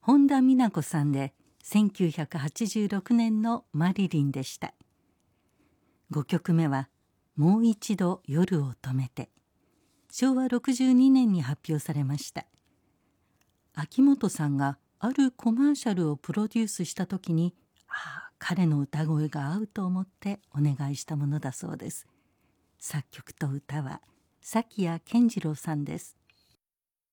本田美奈子さんで1986年のマリリンでした。5曲目はもう一度夜を止めて、昭和62年に発表されました。秋元さんがあるコマーシャルをプロデュースした時に、彼の歌声が合うと思ってお願いしたものだそうです。作曲と歌は崎谷健次郎さんです。